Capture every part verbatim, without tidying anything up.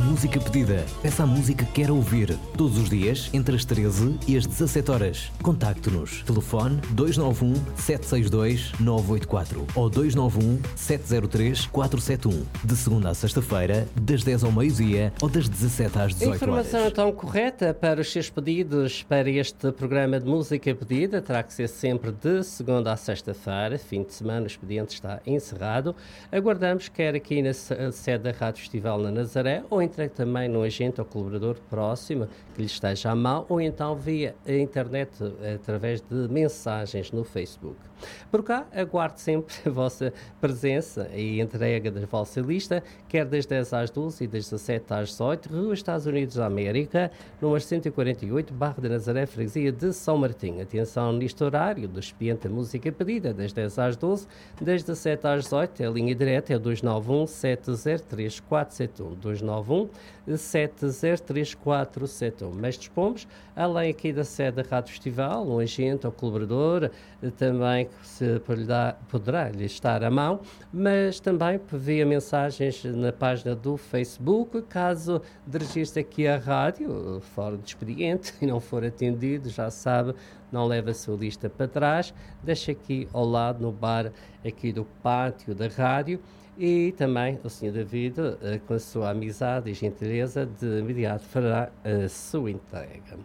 Música Pedida. Peça a música que quer ouvir. Todos os dias, entre as treze e as dezassete horas. Contacte-nos. Telefone dois nove um, sete seis dois, nove oito quatro ou dois nove um, sete zero três, quatro sete um. De segunda a sexta-feira, das dez ao meio-dia ou das dezassete às dezoito horas. Informação então correta para os seus pedidos para este programa de Música Pedida. Terá que ser sempre de segunda a sexta-feira. Fim de semana o expediente está encerrado. Aguardamos quer aqui na sede da Rádio Festival na Nazaré ou entregue também no agente ou colaborador próximo que lhe esteja à mão ou então via a internet através de mensagens no Facebook. Por cá, aguardo sempre a vossa presença e entrega da vossa lista, quer das dez às doze e das dezassete às dezoito, Rua Estados Unidos da América, número cento e quarenta e oito, Barra da Nazaré, Freguesia de São Martinho. Atenção neste horário do expediente da música pedida, das dez às doze, das dezassete às dezoito, a linha direta é dois nove um, sete zero três, quatro sete um, dois nove um, sete zero três, quatro sete um. Mas dispomos, além aqui da sede da Rádio Festival, um agente ou colaborador, também que se poderá lhe estar à mão, mas também via mensagens na página do Facebook. Caso dirigir-se aqui à rádio, fora de expediente, e não for atendido, já sabe, não leva a sua lista para trás, deixa aqui ao lado, no bar aqui do pátio da rádio, e também o senhor David, com a sua amizade e gentileza, de imediato fará a sua entrega.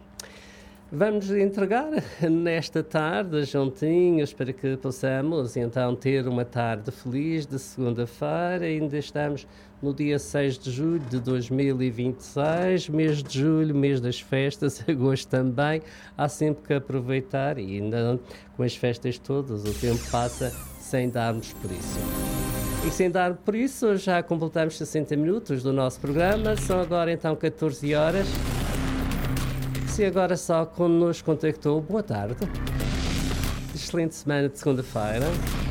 Vamos entregar nesta tarde juntinhos para que possamos então ter uma tarde feliz de segunda-feira. Ainda estamos no dia seis de julho de dois mil e vinte e seis, mês de julho, mês das festas, agosto também. Há sempre que aproveitar e ainda com as festas todas o tempo passa sem darmos por isso. E sem dar por isso, já completamos sessenta minutos do nosso programa. São agora então catorze horas. Se agora só nos contactou, boa tarde. Excelente semana de segunda-feira.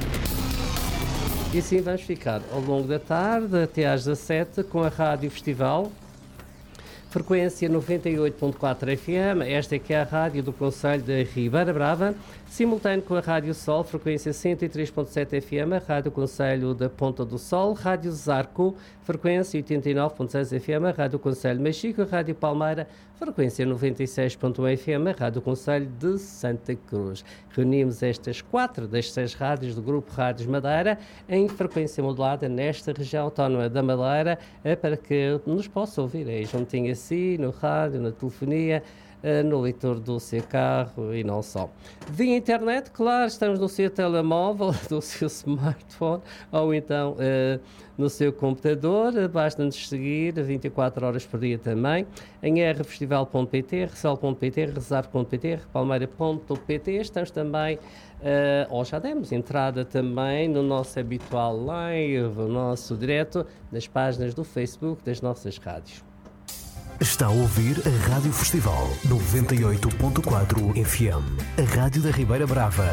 E assim vamos ficar ao longo da tarde até às dezassete com a Rádio Festival. Frequência noventa e oito ponto quatro F M, esta é que é a rádio do Concelho de Ribeira Brava, simultâneo com a Rádio Sol, frequência cento e três ponto sete F M, a Rádio Concelho da Ponta do Sol, Rádio Zarco, frequência oitenta e nove ponto seis F M, a Rádio Concelho de Machico, a Rádio Palmeira, frequência noventa e seis ponto um F M, a Rádio Concelho de Santa Cruz. Reunimos estas quatro das seis rádios do Grupo Rádios Madeira em frequência modulada nesta região autónoma da Madeira, para que nos possa ouvir aí juntinho assim, no rádio, na telefonia, no leitor do seu carro e não só. Via internet, claro, estamos no seu telemóvel, no seu smartphone ou então uh, no seu computador. Basta-nos seguir vinte e quatro horas por dia também em r festival ponto p t, ressol ponto p t, rezar ponto p t, palmeira ponto p t. Estamos também, uh, ou já demos entrada também no nosso habitual live, o nosso direto, nas páginas do Facebook das nossas rádios. Está a ouvir a Rádio Festival noventa e oito ponto quatro F M, a rádio da Ribeira Brava.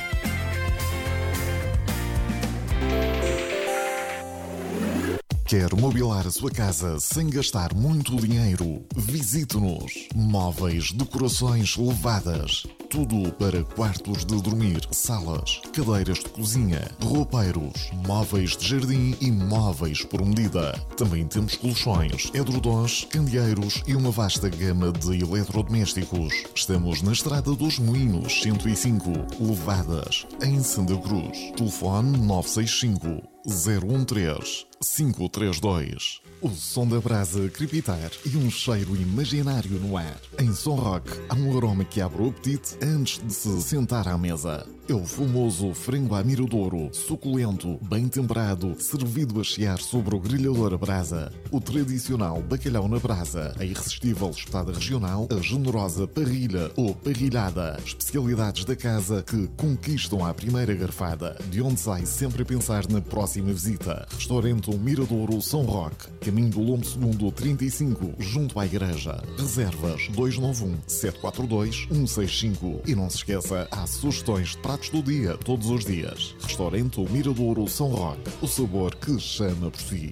Quer mobilar a sua casa sem gastar muito dinheiro? Visite-nos. Móveis, decorações levadas. Tudo para quartos de dormir, salas, cadeiras de cozinha, roupeiros, móveis de jardim e móveis por medida. Também temos colchões, edredons, candeeiros e uma vasta gama de eletrodomésticos. Estamos na Estrada dos Moinhos, cento e cinco, Levadas, em Santa Cruz. Telefone nove seis cinco, zero um três, cinco três dois. O som da brasa crepitar e um cheiro imaginário no ar. Em Som Rock há um aroma que abre o apetite antes de se sentar à mesa. É o famoso frango à miradouro, suculento, bem temperado, servido a chiar sobre o grelhador a brasa. O tradicional bacalhau na brasa, a irresistível espetada regional, a generosa parrilha ou parrilhada. Especialidades da casa que conquistam à primeira garfada, de onde sai sempre a pensar na próxima visita. Restaurante Miradouro São Roque, caminho do Lombo Segundo trinta e cinco, junto à igreja. Reservas dois nove um, sete quatro dois, um seis cinco. E não se esqueça, há sugestões de pratos do dia, todos os dias. Restaurante Miradouro São Roque, o sabor que chama por si.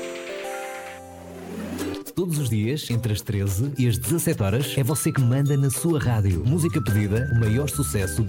Todos os dias, entre as treze e as dezassete horas, é você que manda na sua rádio. Música Pedida, o maior sucesso